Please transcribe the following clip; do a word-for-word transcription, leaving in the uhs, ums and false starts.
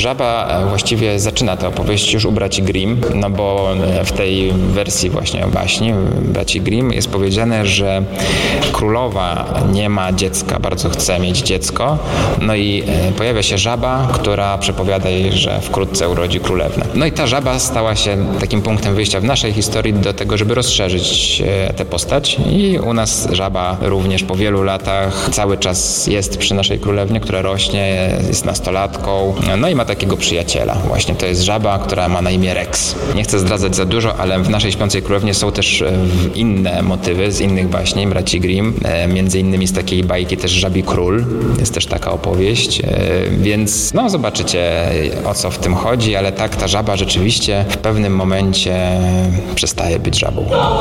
żaba właściwie zaczyna tę opowieść już u braci Grimm, no bo w tej wersji właśnie o baśni braci Grimm jest powiedziane, że królowa nie ma dziecka, bardzo chce mieć dziecko, no i pojawia się żaba, która przepowiada jej, że wkrótce urodzi królewnę. No i ta żaba stała się takim punktem wyjścia w naszej historii do tego, żeby rozszerzyć tę postać i u nas żaba również po wielu latach cały czas jest przy naszej królewnie, która rośnie, jest nastolatką, no i ma takiego przyjaciela. Właśnie to jest żaba, która ma na imię Rex. Nie chcę zdradzać za dużo, ale w naszej Śpiącej Królewnie są też inne motywy z innych baśni braci Grimm, między innymi z takiej bajki też Żabi Król, jest też taka opowieść, więc no zobaczycie, o co w tym chodzi, ale tak, ta żaba rzeczywiście w pewnym momencie przestaje być żabą.